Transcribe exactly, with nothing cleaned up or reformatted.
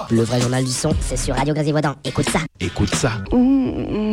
Le vrai journal du son, c'est sur Radio Grésivaudan. Écoute ça. Écoute ça. Mmh.